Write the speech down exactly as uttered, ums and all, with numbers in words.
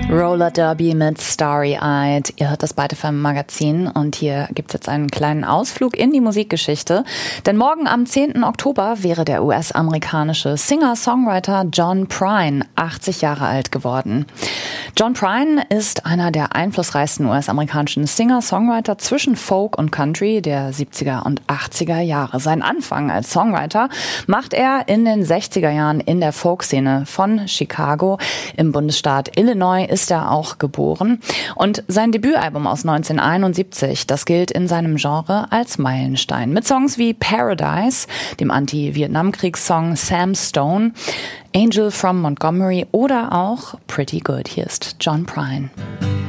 Roller Derby mit Starry-Eyed. Ihr hört das Byte F M Magazin und hier gibt's jetzt einen kleinen Ausflug in die Musikgeschichte. Denn morgen am zehnten Oktober wäre der U S-amerikanische Singer-Songwriter John Prine achtzig Jahre alt geworden. John Prine ist einer der einflussreichsten U S-amerikanischen Singer-Songwriter zwischen Folk und Country der siebziger und achtziger Jahre. Seinen Anfang als Songwriter macht er in den sechziger Jahren in der Folkszene von Chicago. Im Bundesstaat Illinois ist er auch geboren. Und sein Debütalbum aus neunzehnhunderteinundsiebzig, das gilt in seinem Genre als Meilenstein. Mit Songs wie Paradise, dem Anti-Vietnamkriegssong Sam Stone, Angel from Montgomery oder auch Pretty Good. Hier ist John Prine.